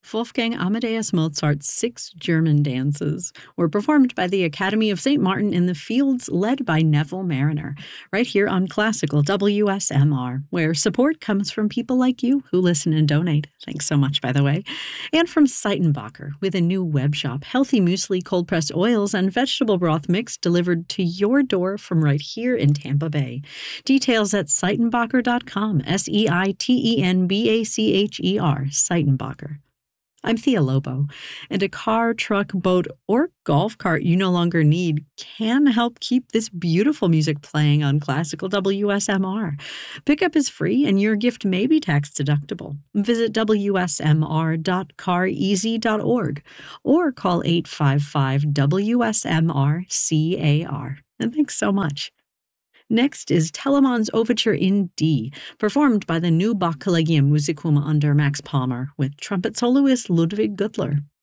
Wolfgang Amadeus Mozart's 6 German dances were performed by the Academy of St. Martin in the Fields, led by Neville Mariner, right here on Classical WSMR, where support comes from people like you who listen and donate. Thanks so much, by the way. And from Seitenbacher, with a new web shop, healthy muesli, cold-pressed oils, and vegetable broth mix delivered to your door from right here in Tampa Bay. Details at Seitenbacher.com, Seitenbacher, Seitenbacher. I'm Thea Lobo, and a car, truck, boat, or golf cart you no longer need can help keep this beautiful music playing on Classical WSMR. Pickup is free, and your gift may be tax-deductible. Visit wsmr.careasy.org or call 855-WSMR-CAR. And thanks so much. Next is Telemann's Overture in D, performed by the new Bach Collegium Musicum under Max Palmer, with trumpet soloist Ludwig Gutler.